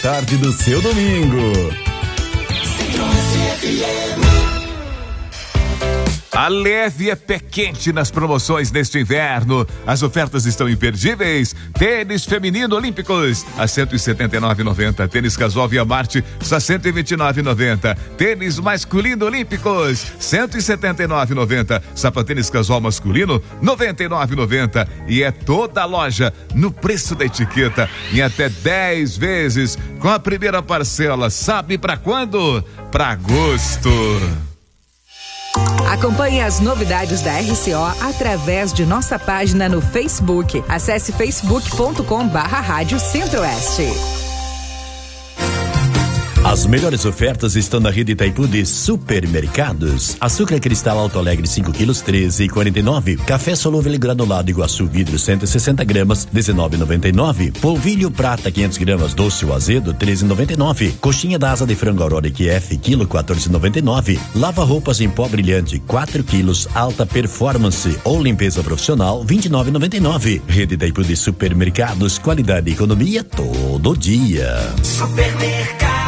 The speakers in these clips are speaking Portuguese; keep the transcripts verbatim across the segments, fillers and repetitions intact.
Tarde do seu domingo. A leve é pé quente nas promoções neste inverno. As ofertas estão imperdíveis. Tênis feminino olímpicos a cento e setenta e nove reais e noventa centavos. Tênis casual Via Marte só cento e vinte e nove reais e noventa centavos. Tênis masculino olímpicos cento e setenta e nove reais e noventa centavos. Sapatênis casual masculino noventa e nove reais e noventa centavos. E é toda a loja no preço da etiqueta em até dez vezes com a primeira parcela. Sabe pra quando? Pra agosto. Acompanhe as novidades da R C O através de nossa página no Facebook. Acesse facebook ponto com barra Rádio Centro-Oeste. As melhores ofertas estão na rede Itaipu de supermercados. Açúcar cristal Alto Alegre cinco quilos, treze e quarenta e nove. Café solúvel granulado Iguaçu vidro cento e sessenta gramas, dezenove e noventa e nove. Polvilho prata quinhentos gramas doce ou azedo, treze e noventa e nove. Coxinha da asa de frango Aurora Q F quilo, quatorze e noventa e nove. Lava roupas em pó brilhante quatro quilos, alta performance ou limpeza profissional, vinte e nove e noventa e nove. Rede Itaipu de supermercados, qualidade e economia todo dia. Supermercado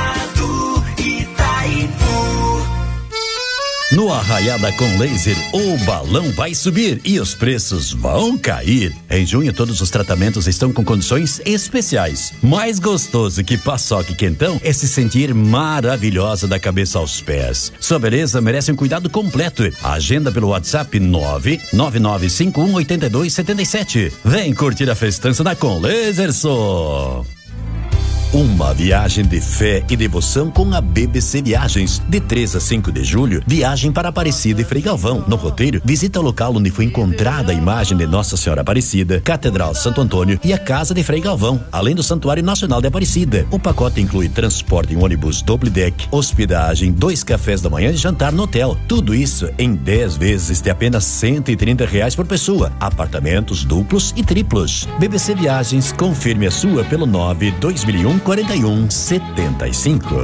No Arraiada com Laser, o balão vai subir e os preços vão cair. Em junho, todos os tratamentos estão com condições especiais. Mais gostoso que paçoca e quentão é se sentir maravilhosa da cabeça aos pés. Sua beleza merece um cuidado completo. Agenda pelo WhatsApp nove nove nove cinco um oito dois sete sete. Vem curtir a festança da Com Laser só. Uma viagem de fé e devoção com a B B C Viagens. De três a cinco de julho, viagem para Aparecida e Frei Galvão. No roteiro, visita o local onde foi encontrada a imagem de Nossa Senhora Aparecida, Catedral Santo Antônio e a Casa de Frei Galvão, além do Santuário Nacional de Aparecida. O pacote inclui transporte em ônibus double deck, hospedagem, dois cafés da manhã e jantar no hotel. Tudo isso em dez vezes de apenas cento e trinta reais por pessoa. Apartamentos duplos e triplos. B B C Viagens, confirme a sua pelo nove dois mil e um quarenta e um setenta e cinco.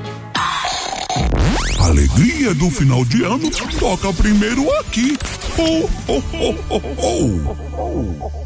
Alegria do final de ano toca primeiro aqui. Oh, oh, oh, oh, oh.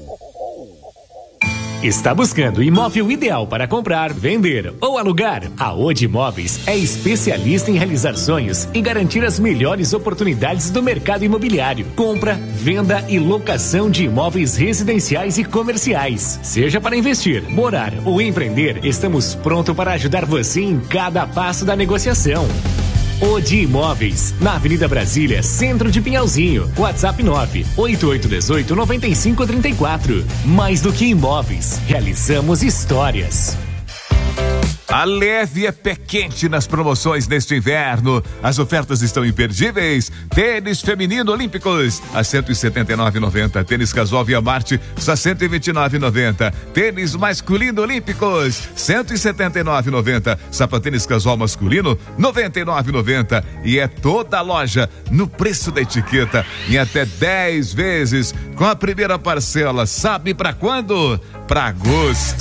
Está buscando o imóvel ideal para comprar, vender ou alugar? A Odi Imóveis é especialista em realizar sonhos e garantir as melhores oportunidades do mercado imobiliário. Compra, venda e locação de imóveis residenciais e comerciais. Seja para investir, morar ou empreender, estamos prontos para ajudar você em cada passo da negociação. Odi Imóveis, na Avenida Brasília, centro de Pinhalzinho. WhatsApp nove oito oito um oito nove cinco três quatro. Mais do que imóveis, realizamos histórias. A leve é pé quente nas promoções neste inverno. As ofertas estão imperdíveis. Tênis feminino olímpicos a cento e setenta e nove reais e noventa centavos. Tênis casual Via Marte só cento e vinte e nove reais e noventa centavos. Tênis masculino olímpicos cento e setenta e nove reais e noventa centavos. Sapatênis casual masculino noventa e nove reais e noventa centavos. E é toda a loja no preço da etiqueta em até dez vezes com a primeira parcela. Sabe pra quando? Pra agosto.